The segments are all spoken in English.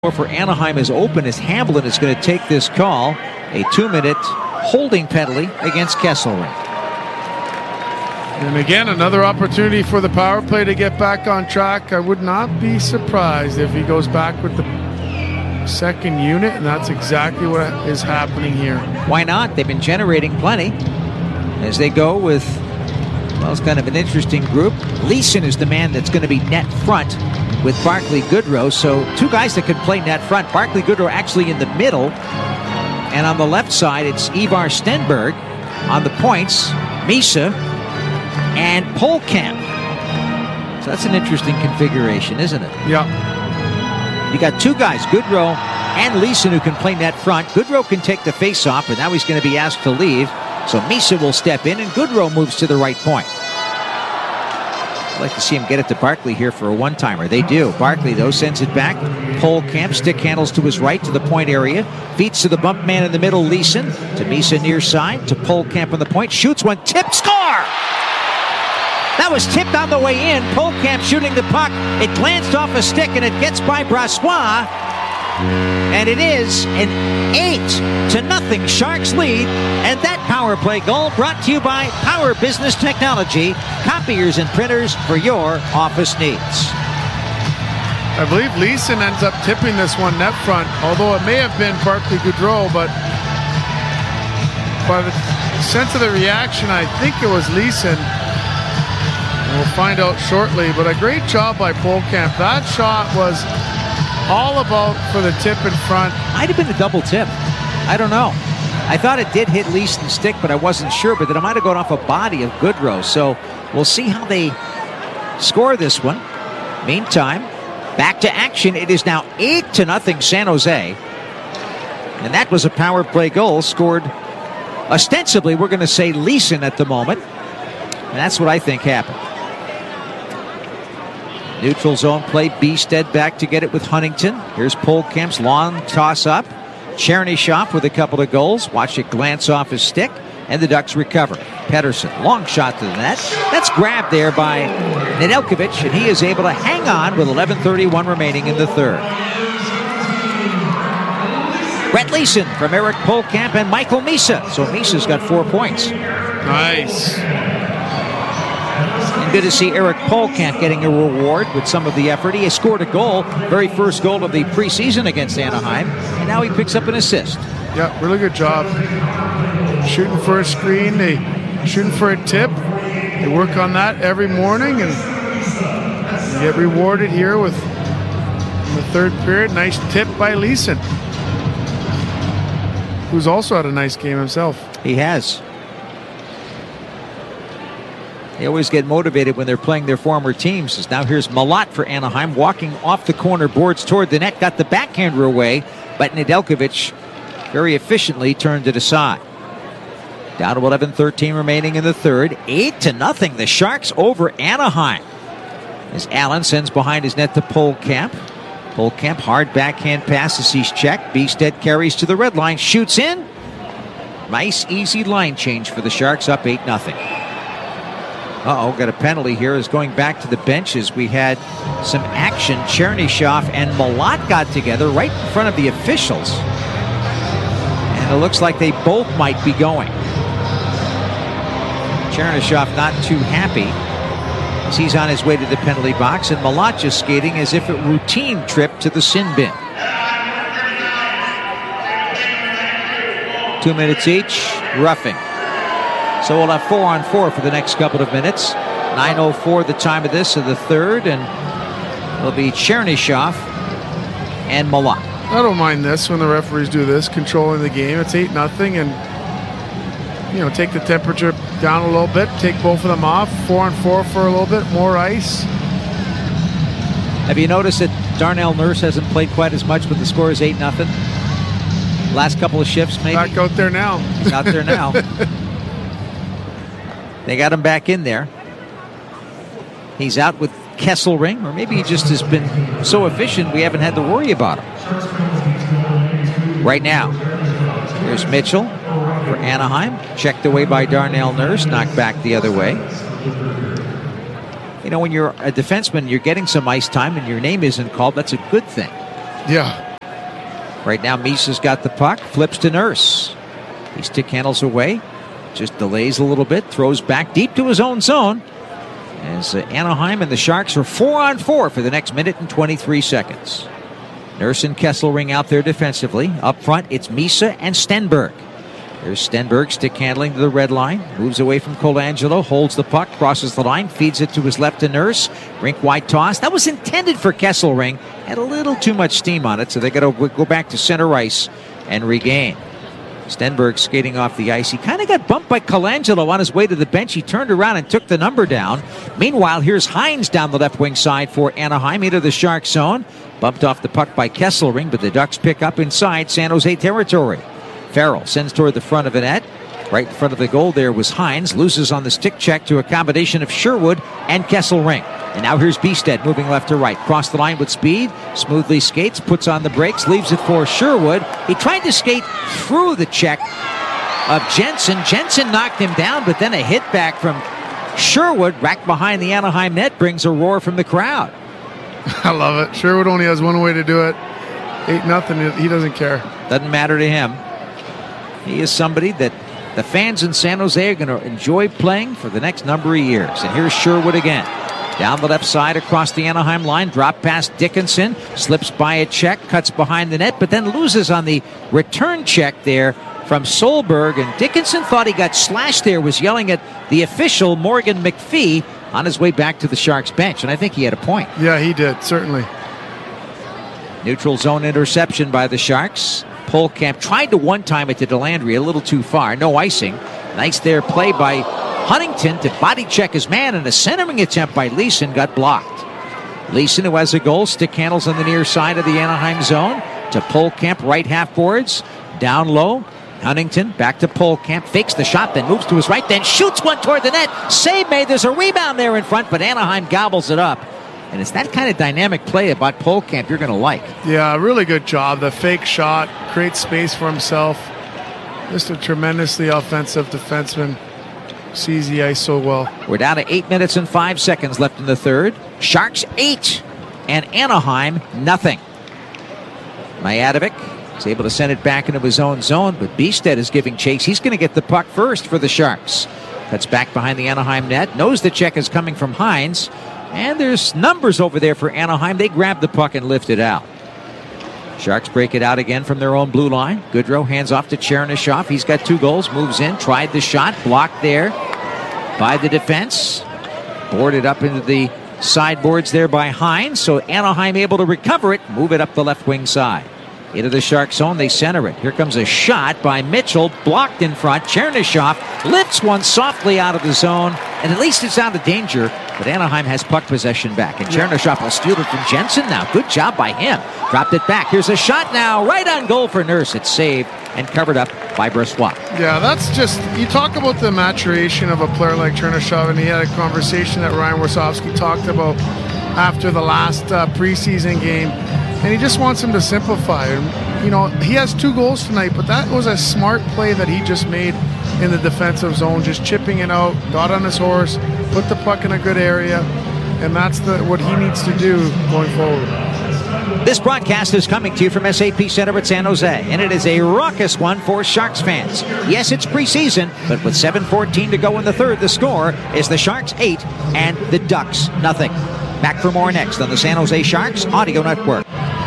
For Anaheim is open as Hamblin is going to take this call. A 2-minute holding penalty against Kesselring. And again, another opportunity for the power play to get back on track. I would not be surprised if he goes back with the second unit, and that's exactly what is happening here. Why not? They've been generating plenty as they go with, well, it's kind of an interesting group. Leeson is the man that's going to be net front with Barclay Goodrow. So two guys that could play net front. Barclay Goodrow actually in the middle. And on the left side, it's Ivar Stenberg. On the points, Misa and Polkamp. So that's an interesting configuration, isn't it? Yeah. You got two guys, Goodrow and Leeson, who can play net front. Goodrow can take the face-off, but now he's going to be asked to leave. So Misa will step in, and Goodrow moves to the right point. I'd like to see him get it to Barclay here for a one-timer. They do. Barclay, though, sends it back. Polkamp, stick handles to his right to the point area. Feeds to the bump man in the middle, Leeson. To Misa near side. To Polkamp on the point. Shoots one. Tip. Score! That was tipped on the way in. Polkamp shooting the puck. It glanced off a stick, and it gets by Brassois. And it is an 8-0 Sharks lead. And that power play goal brought to you by Power Business Technology, copiers and printers for your office needs. I believe Leeson ends up tipping this one net front, although it may have been Barclay Goodrow, but by the sense of the reaction, I think it was Leeson. We'll find out shortly, but a great job by Polkamp. That shot was all about for the tip in front. Might have been a double tip. I don't know. I thought it did hit Leeson's stick, but I wasn't sure. But then it might have gone off a body of Goodrow. So we'll see how they score this one. Meantime, back to action. It is now 8-0 San Jose. And that was a power play goal scored ostensibly, we're going to say Leeson at the moment. And that's what I think happened. Neutral zone play. Bstead back to get it with Huntington. Here's Polkamp's long toss up. Chernyshov with a couple of goals. Watch it glance off his stick. And the Ducks recover. Pettersson, long shot to the net. That's grabbed there by Nedeljkovic, and he is able to hang on with 11:31 remaining in the third. Brett Leeson from Eric Polkamp and Michael Misa. So Misa's got 4 points. Nice. And good to see Eric Polkamp getting a reward with some of the effort. He has scored a goal, very first goal of the preseason against Anaheim, and now he picks up an assist. Yeah, really good job. Shooting for a screen, they shooting for a tip. They work on that every morning, and you get rewarded here with in the third period. Nice tip by Leeson, who's also had a nice game himself. He has. They always get motivated when they're playing their former teams. Now here's Malott for Anaheim, walking off the corner boards toward the net, got the backhander away, but Nedeljkovic very efficiently turned it aside. Down to 11:13 remaining in the third. 8-0 the Sharks over Anaheim. As Allen sends behind his net to Polkamp. Polkamp, hard backhand pass as he's checked. Bstead carries to the red line, shoots in. Nice, easy line change for the Sharks, up 8-0. Got a penalty here. Is going back to the benches. We had some action. Chernyshov and Malott got together right in front of the officials. And it looks like they both might be going. Chernyshov not too happy as he's on his way to the penalty box, and Malott just skating as if a routine trip to the sin bin. 2 minutes each, roughing. So we'll have 4-on-4 for the next couple of minutes. 9:04 the time of this of the third, and it'll be Chernyshov and Malott. I don't mind this when the referees do this, controlling the game. It's 8-0, and take the temperature down a little bit, take both of them off. 4-on-4 for a little bit more ice. Have you noticed that Darnell Nurse hasn't played quite as much, but the score is 8-0? Last couple of shifts, maybe. Back out there now. He's out there now. They got him back in there. He's out with Kesselring, or maybe he just has been so efficient we haven't had to worry about him. Right now, here's Mitchell for Anaheim. Checked away by Darnell Nurse, knocked back the other way. When you're a defenseman, you're getting some ice time and your name isn't called. That's a good thing. Yeah. Right now, Misa's got the puck, flips to Nurse. He stick handles away, just delays a little bit, throws back deep to his own zone. As Anaheim and the Sharks are 4-on-4 for the next minute and 23 seconds. Nurse and Kesselring out there defensively. Up front, it's Misa and Stenberg. There's Stenberg stick handling to the red line. Moves away from Colangelo. Holds the puck. Crosses the line. Feeds it to his left to Nurse. Rink wide toss. That was intended for Kesselring. Had a little too much steam on it, so they got to go back to center ice and regain. Stenberg skating off the ice. He kind of got bumped by Colangelo on his way to the bench. He turned around and took the number down. Meanwhile, here's Hines down the left wing side for Anaheim into the Shark zone. Bumped off the puck by Kesselring, but the Ducks pick up inside San Jose territory. Farrell sends toward the front of the net. Right in front of the goal there was Hines. Loses on the stick check to a combination of Sherwood and Kesselring. And now here's Bjugstad moving left to right. Cross the line with speed. Smoothly skates, puts on the brakes, leaves it for Sherwood. He tried to skate through the check of Jensen. Jensen knocked him down, but then a hit back from Sherwood, racked behind the Anaheim net, brings a roar from the crowd. I love it. Sherwood only has one way to do it. 8-0. He doesn't care. Doesn't matter to him. He is somebody that the fans in San Jose are going to enjoy playing for the next number of years. And here's Sherwood again. Down the left side across the Anaheim line. Drop past Dickinson. Slips by a check. Cuts behind the net. But then loses on the return check there from Solberg. And Dickinson thought he got slashed there. Was yelling at the official, Morgan McPhee, on his way back to the Sharks bench. And I think he had a point. Yeah, he did. Certainly. Neutral zone interception by the Sharks. Polkamp tried to one-time it to Delandry, a little too far. No icing. Nice there play by Huntington to body check his man, and a centering attempt by Leeson got blocked. Leeson, who has a goal, stick handles on the near side of the Anaheim zone to Polkamp, right half boards, down low. Huntington back to Polkamp, fakes the shot, then moves to his right, then shoots one toward the net. Save made. There's a rebound there in front, but Anaheim gobbles it up. And it's that kind of dynamic play about Polkamp you're going to like. Yeah, really good job. The fake shot, creates space for himself. Just a tremendously offensive defenseman. Sees the ice so well. We're down to 8 minutes and 5 seconds left in the third. Sharks 8 and Anaheim nothing. Majadovic is able to send it back into his own zone, but Bjugstad is giving chase. He's going to get the puck first for the Sharks. Cuts back behind the Anaheim net. Knows the check is coming from Hines. And there's numbers over there for Anaheim. They grab the puck and lift it out. Sharks break it out again from their own blue line. Goodrow hands off to Chernyshov. He's got 2 goals. Moves in. Tried the shot. Blocked there by the defense. Boarded up into the sideboards there by Hines. So Anaheim able to recover it. Move it up the left wing side. Into the Shark zone. They center it. Here comes a shot by Mitchell. Blocked in front. Chernyshov lifts one softly out of the zone. And at least it's out of danger. But Anaheim has puck possession back. And Chernyshov will steal it from Jensen now. Good job by him. Dropped it back. Here's a shot now. Right on goal for Nurse. It's saved and covered up by Brossoit. Yeah, that's just, you talk about the maturation of a player like Chernyshov, and he had a conversation that Ryan Warsofsky talked about after the last preseason game. And he just wants him to simplify. And, you know, he has 2 goals tonight, but that was a smart play that he just made in the defensive zone, just chipping it out, got on his horse, put the puck in a good area, and that's what he needs to do going forward. This broadcast is coming to you from SAP Center at San Jose, and it is a raucous one for Sharks fans. Yes, it's preseason, but with 7:14 to go in the third, the score is the Sharks 8 and the Ducks nothing. Back for more next on the San Jose Sharks Audio Network.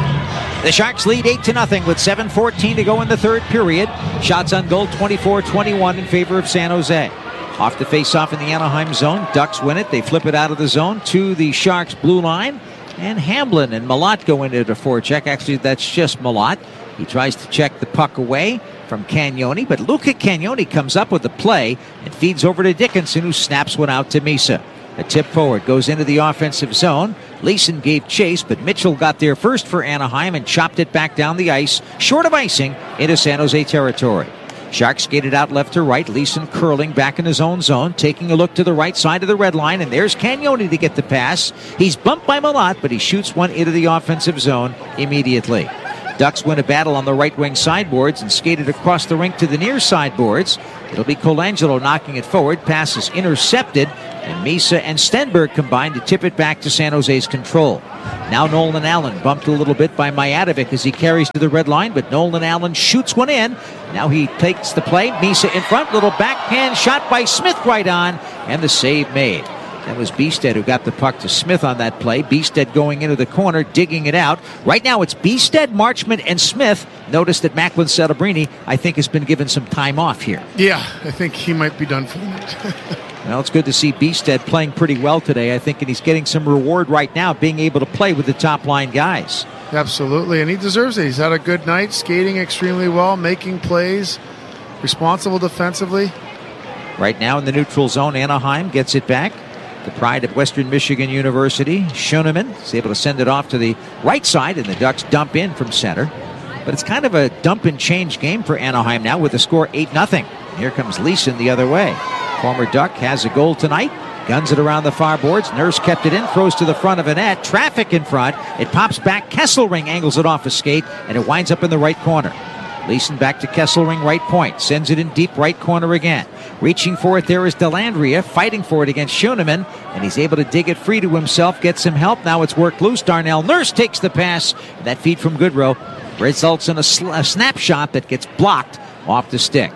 The Sharks lead 8-0 with 7:14 to go in the third period. Shots on goal 24-21 in favor of San Jose. Off the face-off in the Anaheim zone. Ducks win it. They flip it out of the zone to the Sharks blue line. And Hamblin and Malott go into the forecheck. Actually, that's just Malott. He tries to check the puck away from Cagnoni, but Luca Cagnoni comes up with the play and feeds over to Dickinson, who snaps one out to Misa. A tip forward goes into the offensive zone. Leeson gave chase, but Mitchell got there first for Anaheim and chopped it back down the ice, short of icing, into San Jose territory. Sharks skated out left to right. Leeson curling back in his own zone, taking a look to the right side of the red line, and there's Cagnoni to get the pass. He's bumped by Malott, but he shoots one into the offensive zone immediately. Ducks win a battle on the right wing sideboards and skated across the rink to the near sideboards. It'll be Colangelo knocking it forward. Pass is intercepted And Misa and Stenberg combined to tip it back to San Jose's control. Now Nolan Allen bumped a little bit by Mijatovic as he carries to the red line, but Nolan Allen shoots one in. Now he takes the play. Misa in front, little backhand shot by Smith right on, and the save made. That was Bjestead who got the puck to Smith on that play. Bjestead going into the corner, digging it out. Right now it's Bjestead, Marchment, and Smith. Notice that Macklin Celebrini, I think, has been given some time off here. Yeah, I think he might be done for the night. Well, it's good to see Bjestead playing pretty well today, I think, and he's getting some reward right now being able to play with the top-line guys. Absolutely, and he deserves it. He's had a good night, skating extremely well, making plays, responsible defensively. Right now in the neutral zone, Anaheim gets it back. The pride of Western Michigan University, Schoenemann, is able to send it off to the right side, and the Ducks dump in from center. But it's kind of a dump and change game for Anaheim now with the score 8-0. Here comes Leeson the other way. Former Duck has a goal tonight. Guns it around the far boards. Nurse kept it in, throws to the front of a net. Traffic in front. It pops back. Kesselring angles it off a skate, and it winds up in the right corner. Leeson back to Kesselring, right point. Sends it in deep right corner again. Reaching for it there is Dellandrea, fighting for it against Schoenemann, and he's able to dig it free to himself, get some help. Now it's worked loose. Darnell Nurse takes the pass. That feed from Goodrow results in a snapshot that gets blocked off the stick.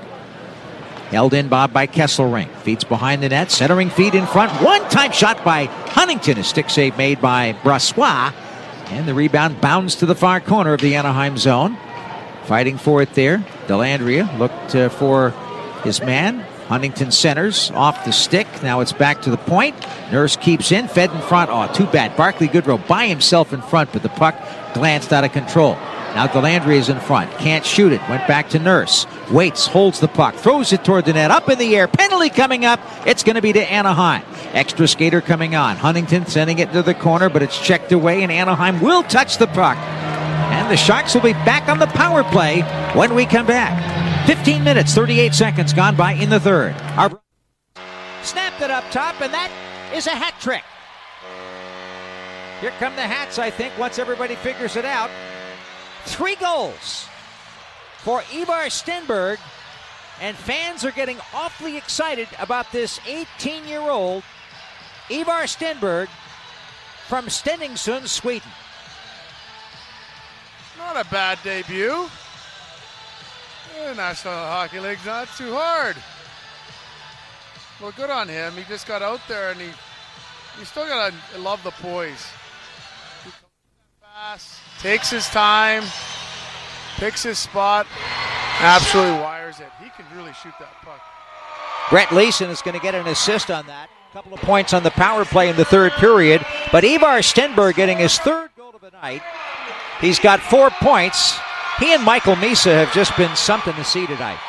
Held in by Kesselring. Feeds behind the net. Centering feed in front. One-time shot by Huntington. A stick save made by Brossoit. And the rebound bounds to the far corner of the Anaheim zone. Fighting for it there. Dellandrea looked for his man. Huntington centers off the stick. Now it's back to the point. Nurse keeps in. Fed in front. Oh, too bad. Barclay Goodrow by himself in front, but the puck glanced out of control. Now Dellandrea is in front. Can't shoot it. Went back to Nurse. Waits. Holds the puck. Throws it toward the net. Up in the air. Penalty coming up. It's going to be to Anaheim. Extra skater coming on. Huntington sending it to the corner, but it's checked away, and Anaheim will touch the puck. And the Sharks will be back on the power play when we come back. 15 minutes, 38 seconds gone by in the third. Snapped it up top, and that is a hat trick. Here come the hats, I think, once everybody figures it out. 3 goals for Ivar Stenberg, and fans are getting awfully excited about this 18-year-old Ivar Stenberg from Stenungsund, Sweden. Not a bad debut. The National Hockey League's not too hard. Well, good on him. He just got out there, and he still got to love the poise. He comes fast, takes his time, picks his spot, absolutely wires it. He can really shoot that puck. Brett Leeson is going to get an assist on that. A couple of points on the power play in the third period. But Ivar Stenberg getting his third goal of the night. He's got 4 points. He and Michael Misa have just been something to see tonight.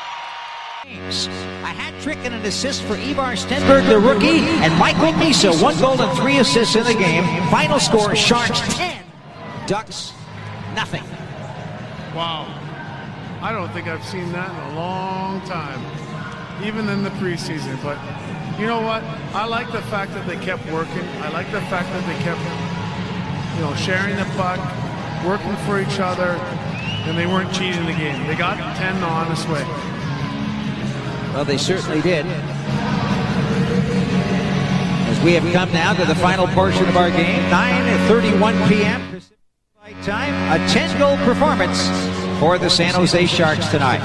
A hat trick and an assist for Ivar Stenberg, the rookie, and Michael Misa, 1 goal and 3 assists in the game. Final score, Sharks 10, Ducks nothing. Wow. I don't think I've seen that in a long time, even in the preseason. But you know what? I like the fact that they kept working. I like the fact that they kept, sharing the puck, working for each other, and they weren't cheating the game. They got 10 the honest way. Well, they certainly did. As we have come now to the final portion of our game, 9:31 p.m. Pacific Daylight Time, a 10-goal performance for the San Jose Sharks tonight.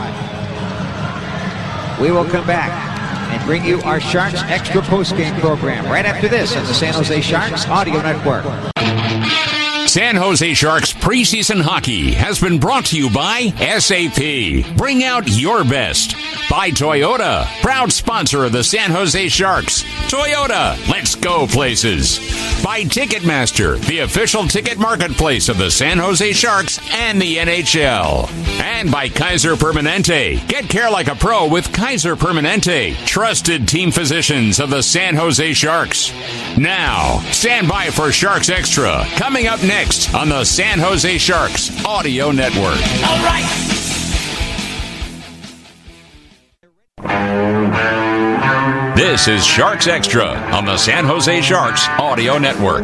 We will come back and bring you our Sharks Extra postgame program right after this on the San Jose Sharks Audio Network. San Jose Sharks preseason hockey has been brought to you by SAP. Bring out your best. By Toyota, proud sponsor of the San Jose Sharks. Toyota, let's go places. By Ticketmaster, the official ticket marketplace of the San Jose Sharks and the NHL. And by Kaiser Permanente. Get care like a pro with Kaiser Permanente, trusted team physicians of the San Jose Sharks. Now, stand by for Sharks Extra, coming up next on the San Jose Sharks Audio Network. All right. This is Sharks Extra on the San Jose Sharks Audio Network.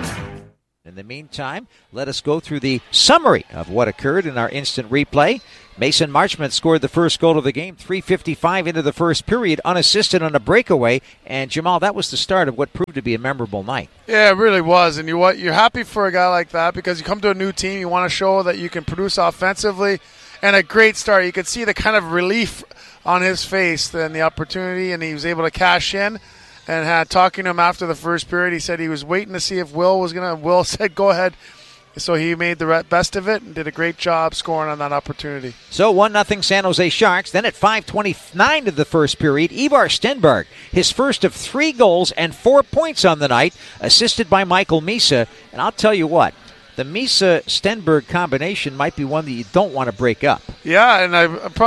In the meantime, let us go through the summary of what occurred in our instant replay. Mason Marchment scored the first goal of the game, 3:55 into the first period, unassisted on a breakaway. And Jamal, that was the start of what proved to be a memorable night. Yeah, it really was. And you're happy for a guy like that because you come to a new team, you want to show that you can produce offensively, and a great start. You could see the kind of relief on his face and the opportunity, and he was able to cash in. And talking to him after the first period, he said he was waiting to see if Will was going to. Will said, "Go ahead." So he made the best of it and did a great job scoring on that opportunity. So 1-0 San Jose Sharks. Then at 5:29 of the first period, Ivar Stenberg, his first of 3 goals and 4 points on the night, assisted by Michael Misa. And I'll tell you what, the Misa-Stenberg combination might be one that you don't want to break up. Yeah, and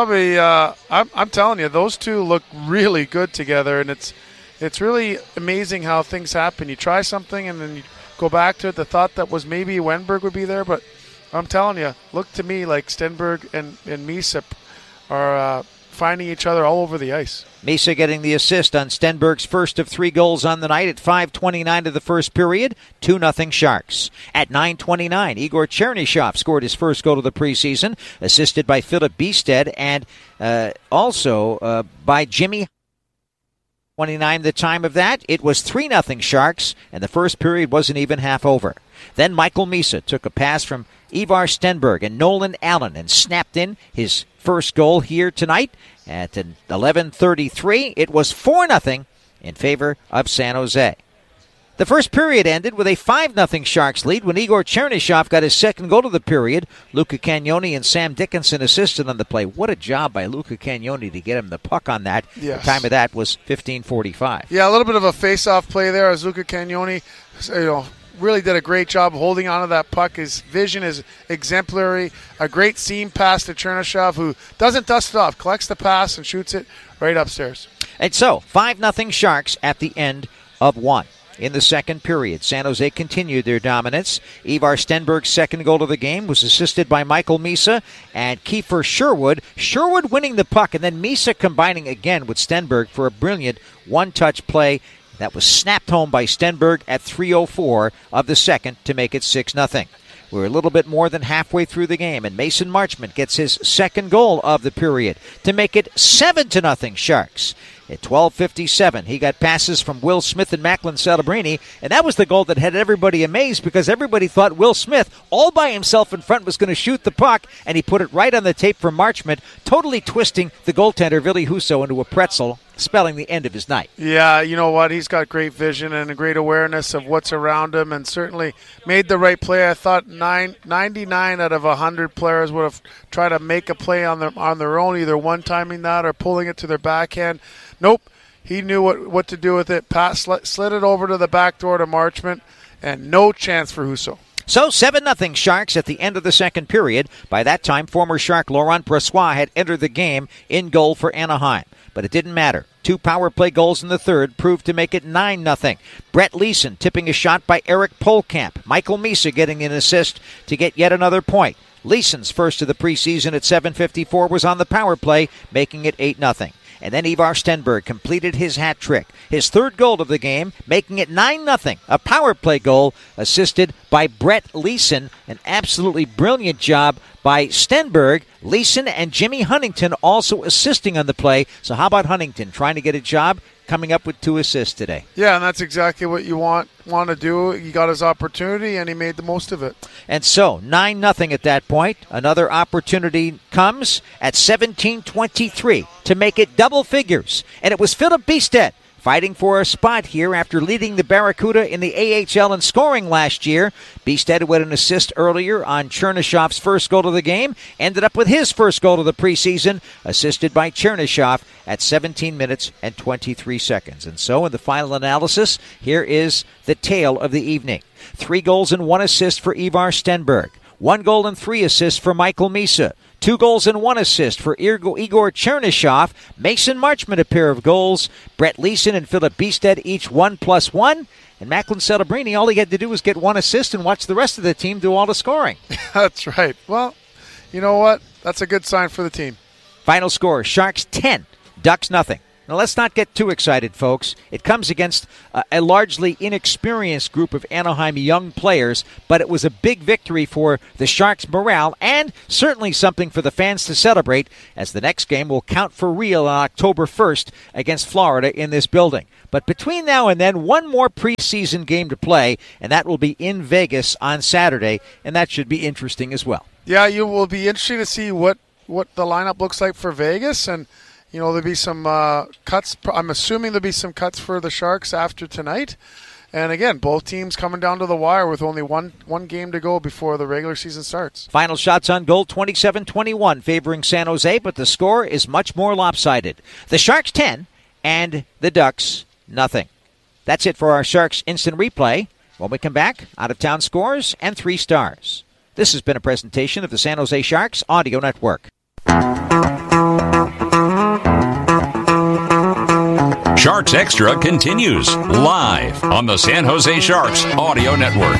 I'm telling you, those two look really good together, and it's really amazing how things happen. You try something and then you go back to it. The thought that was maybe Wenberg would be there, but I'm telling you, look to me like Stenberg and Misa are finding each other all over the ice. Misa getting the assist on Stenberg's first of 3 goals on the night at 5:29 of the first period, 2-0 Sharks. At 9:29, Igor Chernyshov scored his first goal of the preseason, assisted by Philip Biested and also by Jimmy. 29 the time of that. It was 3-0 Sharks, and the first period wasn't even half over. Then Michael Misa took a pass from Ivar Stenberg and Nolan Allen and snapped in his first goal here tonight. At 11:33, it was 4-0 in favor of San Jose. The first period ended with a 5-0 Sharks lead when Igor Chernyshov got his second goal of the period. Luca Cagnoni and Sam Dickinson assisted on the play. What a job by Luca Cagnoni to get him the puck on that. Yes. The time of that was 15:45. Yeah, a little bit of a face-off play there as Luca Cagnoni really did a great job holding onto that puck. His vision is exemplary. A great seam pass to Chernyshov, who doesn't dust it off, collects the pass and shoots it right upstairs. And so, 5-0 Sharks at the end of 1. In the second period, San Jose continued their dominance. Ivar Stenberg's second goal of the game was assisted by Michael Misa and Kiefer Sherwood. Sherwood winning the puck, and then Misa combining again with Stenberg for a brilliant one-touch play that was snapped home by Stenberg at 3:04 of the second to make it 6-0. We're a little bit more than halfway through the game, and Mason Marchment gets his second goal of the period to make it 7-0 Sharks. At 12:57, he got passes from Will Smith and Macklin Celebrini, and that was the goal that had everybody amazed because everybody thought Will Smith, all by himself in front, was going to shoot the puck, and he put it right on the tape for Marchment, totally twisting the goaltender, Ville Husso, into a pretzel, spelling the end of his night. Yeah, you know what? He's got great vision and a great awareness of what's around him and certainly made the right play. I thought 99 out of 100 players would have tried to make a play on their own, either one-timing that or pulling it to their backhand. Nope. He knew what to do with it. Slid it over to the back door to Marchment, and no chance for Husso. So 7-0 Sharks at the end of the second period. By that time, former Shark Laurent Brossoit had entered the game in goal for Anaheim. But it didn't matter. 2 power play goals in the third proved to make it 9-0. Brett Leeson tipping a shot by Eric Polkamp. Michael Misa getting an assist to get yet another point. Leeson's first of the preseason at 7:54 was on the power play, making it 8-0. And then Ivar Stenberg completed his hat trick, his third goal of the game, making it 9-0. A power play goal assisted by Brett Leeson. An absolutely brilliant job by Stenberg. Leeson and Jimmy Huntington also assisting on the play. So how about Huntington trying to get a job? Coming up with 2 assists today. Yeah, and that's exactly what you want to do. He got his opportunity, and he made the most of it. And so, 9-0 at that point. Another opportunity comes at 17:23 to make it double figures. And it was Philip Biested fighting for a spot here after leading the Barracuda in the AHL in scoring last year. Biested, who had an assist earlier on Chernyshov's first goal of the game, ended up with his first goal of the preseason, assisted by Chernyshov at 17 minutes and 23 seconds. And so in the final analysis, here is the tale of the evening. 3 goals and 1 assist for Ivar Stenberg. 1 goal and 3 assists for Michael Misa. 2 goals and 1 assist for Igor Chernyshov. Mason Marchment a pair of goals. Brett Leeson and Philip Biested each 1+1. And Macklin Celebrini, all he had to do was get 1 assist and watch the rest of the team do all the scoring. That's right. Well, you know what? That's a good sign for the team. Final score, Sharks 10, Ducks nothing. Now, let's not get too excited, folks. It comes against a largely inexperienced group of Anaheim young players, but it was a big victory for the Sharks' morale and certainly something for the fans to celebrate, as the next game will count for real on October 1st against Florida in this building. But between now and then, one more preseason game to play, and that will be in Vegas on Saturday, and that should be interesting as well. Yeah, you will be interesting to see what the lineup looks like for Vegas, and there'll be some cuts. I'm assuming there'll be some cuts for the Sharks after tonight. And again, both teams coming down to the wire with only one game to go before the regular season starts. Final shots on goal, 27-21, favoring San Jose, but the score is much more lopsided. The Sharks 10 and the Ducks nothing. That's it for our Sharks Instant Replay. When we come back, out-of-town scores and 3 stars. This has been a presentation of the San Jose Sharks Audio Network. Sharks Extra continues live on the San Jose Sharks Audio Network.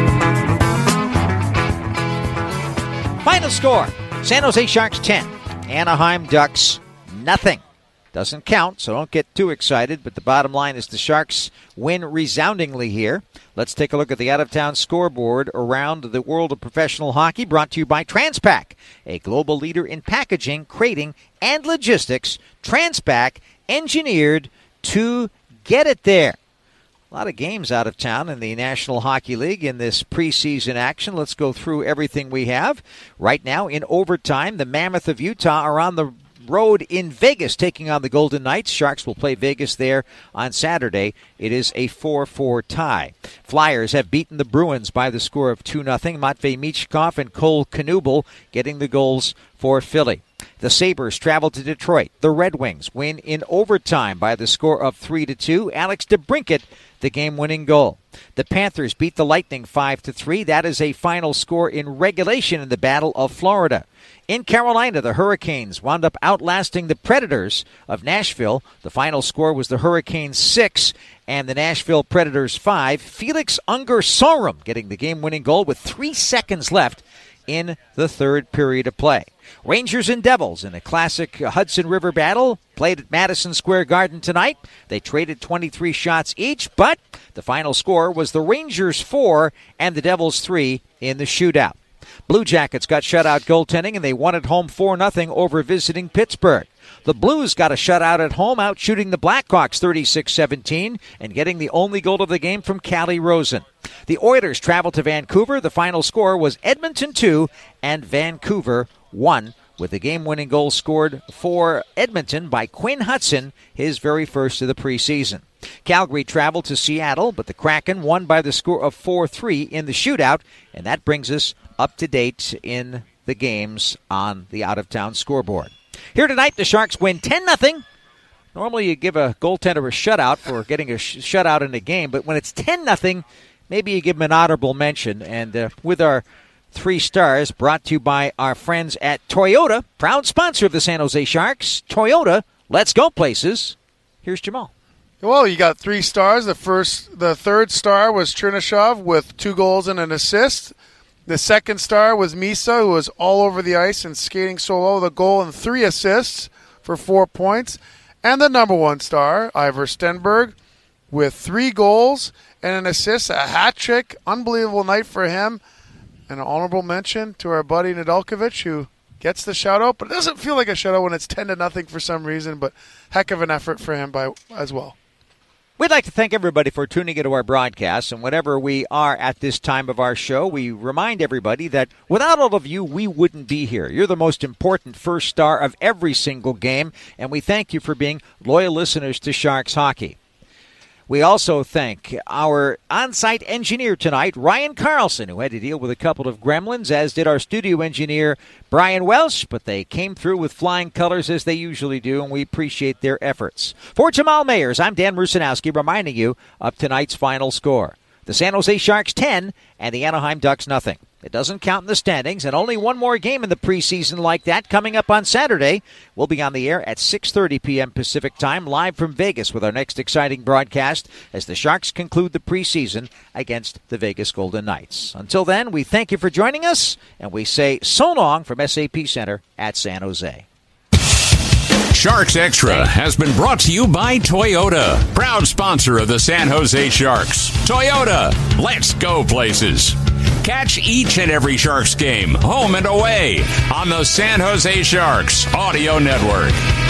Final score, San Jose Sharks 10, Anaheim Ducks nothing. Doesn't count, so don't get too excited, but the bottom line is the Sharks win resoundingly here. Let's take a look at the out-of-town scoreboard around the world of professional hockey, brought to you by Transpac, a global leader in packaging, crating, and logistics. Transpac, engineered to get it there. A lot of games out of town in the National Hockey League in this preseason action. Let's go through everything we have. Right now, in overtime, the Mammoth of Utah are on the road in Vegas taking on the Golden Knights. Sharks will play Vegas there on Saturday. It is a 4-4 tie. Flyers have beaten the Bruins by the score of 2-0. Matvei Michkov and Cole Knuble getting the goals for Philly. The Sabres travel to Detroit. The Red Wings win in overtime by the score of 3-2. Alex DeBrincat, the game-winning goal. The Panthers beat the Lightning 5-3. That is a final score in regulation in the Battle of Florida. In Carolina, the Hurricanes wound up outlasting the Predators of Nashville. The final score was the Hurricanes 6 and the Nashville Predators 5. Felix Unger-Sorum getting the game-winning goal with 3 seconds left in the third period of play. Rangers and Devils in a classic Hudson River battle played at Madison Square Garden tonight. They traded 23 shots each, but the final score was the Rangers 4 and the Devils 3 in the shootout. Blue Jackets got shutout goaltending, and they won at home 4-0 over visiting Pittsburgh. The Blues got a shutout at home, out shooting the Blackhawks 36-17 and getting the only goal of the game from Calle Rosen. The Oilers traveled to Vancouver. The final score was Edmonton 2 and Vancouver 1, with the game-winning goal scored for Edmonton by Quinn Hudson, his very first of the preseason. Calgary traveled to Seattle, but the Kraken won by the score of 4-3 in the shootout, and that brings us up to date in the games on the out-of-town scoreboard. Here tonight, the Sharks win 10-0. Normally you give a goaltender a shutout for getting a shutout in a game, but when it's 10-0, maybe you give him an honorable mention. And with our 3 stars, brought to you by our friends at Toyota, proud sponsor of the San Jose Sharks. Toyota, let's go places. Here's Jamal. Well, you got 3 stars. The third star was Chernyshov with 2 goals and an assist. The second star was Misa, who was all over the ice and skating so well, with a goal and 3 assists for 4 points. And the number 1 star, Ivor Stenberg, with 3 goals and an assist, a hat trick. Unbelievable night for him. And an honorable mention to our buddy Nedeljkovic, who gets the shutout, but it doesn't feel like a shutout when it's 10-0 for some reason, but heck of an effort for him as well. We'd like to thank everybody for tuning into our broadcast, and whenever we are at this time of our show, we remind everybody that without all of you, we wouldn't be here. You're the most important first star of every single game, and we thank you for being loyal listeners to Sharks Hockey. We also thank our on-site engineer tonight, Ryan Carlson, who had to deal with a couple of gremlins, as did our studio engineer, Brian Welsh, but they came through with flying colors as they usually do, and we appreciate their efforts. For Jamal Mayers, I'm Dan Rusanowski, reminding you of tonight's final score. The San Jose Sharks 10 and the Anaheim Ducks nothing. It doesn't count in the standings, and only one more game in the preseason like that coming up on Saturday. We'll be on the air at 6:30 p.m. Pacific Time, live from Vegas with our next exciting broadcast as the Sharks conclude the preseason against the Vegas Golden Knights. Until then, we thank you for joining us, and we say so long from SAP Center at San Jose. Sharks Extra has been brought to you by Toyota, proud sponsor of the San Jose Sharks. Toyota, let's go places. Catch each and every Sharks game, home and away, on the San Jose Sharks Audio Network.